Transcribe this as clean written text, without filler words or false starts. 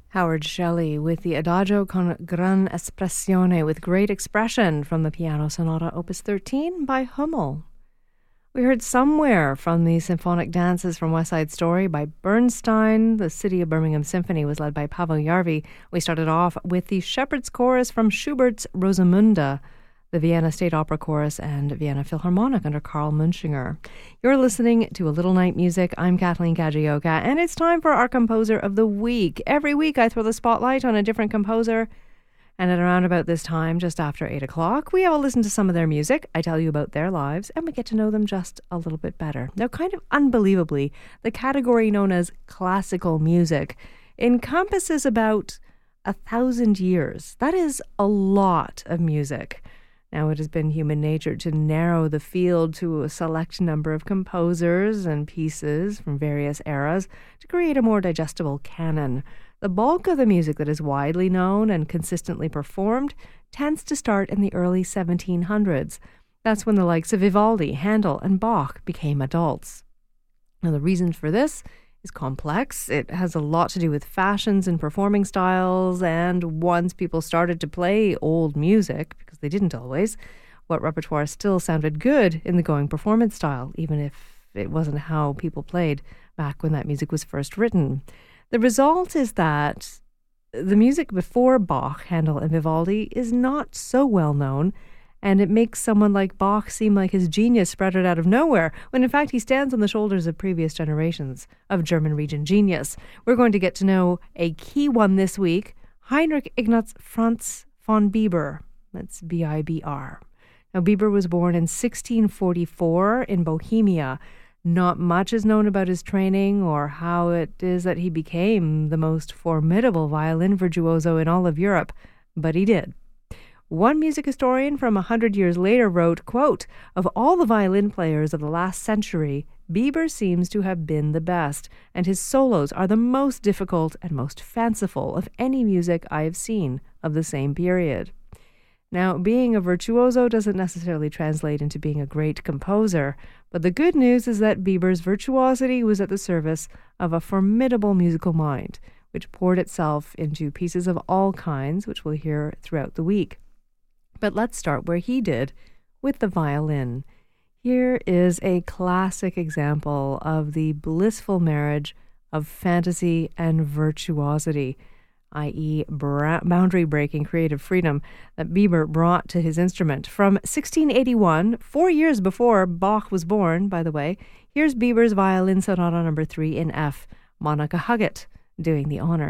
Howard Shelley with the Adagio con gran espressione, with great expression, from the Piano Sonata Opus 13 by Hummel. We heard Somewhere from the Symphonic Dances from West Side Story by Bernstein. The City of Birmingham Symphony was led by Pavel Jarvi. We started off with the Shepherd's Chorus from Schubert's Rosamunde, the Vienna State Opera Chorus and Vienna Philharmonic under Karl Munchinger. You're listening to A Little Night Music. I'm Kathleen Kajioka, and it's time for our Composer of the Week. Every week I throw the spotlight on a different composer, and at around about this time, just after 8 o'clock, we have a listen to some of their music. I tell you about their lives, and we get to know them just a little bit better. Now, kind of unbelievably, the category known as classical music encompasses about 1,000 years. That is a lot of music. Now, it has been human nature to narrow the field to a select number of composers and pieces from various eras to create a more digestible canon. The bulk of the music that is widely known and consistently performed tends to start in the early 1700s. That's when the likes of Vivaldi, Handel, and Bach became adults. Now, the reason for this is complex. It has a lot to do with fashions and performing styles, and once people started to play old music, because they didn't always, what repertoire still sounded good in the going performance style, even if it wasn't how people played back when that music was first written. The result is that the music before Bach, Handel, and Vivaldi is not so well known, and it makes someone like Bach seem like his genius sprouted out of nowhere, when in fact he stands on the shoulders of previous generations of German region genius. We're going to get to know a key one this week, Heinrich Ignaz Franz von Bieber. That's B-I-B-R. Now, Bieber was born in 1644 in Bohemia. Not much is known about his training or how it is that he became the most formidable violin virtuoso in all of Europe, but he did. One music historian from 100 years later wrote, quote, "Of all the violin players of the last century, Bieber seems to have been the best, and his solos are the most difficult and most fanciful of any music I have seen of the same period." Now, being a virtuoso doesn't necessarily translate into being a great composer, but the good news is that Bieber's virtuosity was at the service of a formidable musical mind, which poured itself into pieces of all kinds, which we'll hear throughout the week. But let's start where he did, with the violin. Here is a classic example of the blissful marriage of fantasy and virtuosity, i.e. boundary-breaking creative freedom that Bieber brought to his instrument. From 1681, 4 years before Bach was born, by the way, here's Bieber's Violin Sonata No. 3 in F, Monica Huggett doing the honors.